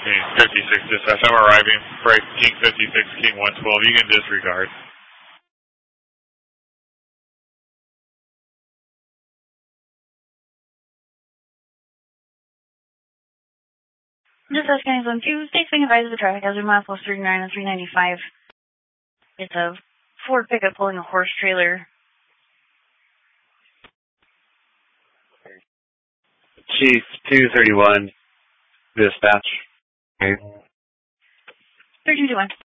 56 dispatch, I'm arriving. Break King 56, King 112. You can disregard. Dispatch County Zone 2, state being advised of the traffic hazard milepost 39 and 395. It's a Ford pickup pulling a horse trailer. Chief 231, dispatch. Okay. 1321.